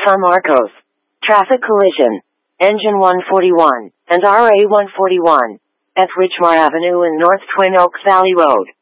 San Marcos. Traffic collision. Engine 141 and RA 141 at Richmar Avenue and North Twin Oaks Valley Road.